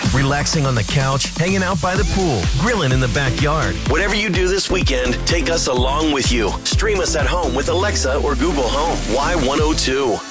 Relaxing on the couch, hanging out by the pool, grilling in the backyard. Whatever you do this weekend, take us along with you. Stream us at home with Alexa or Google Home. Y102.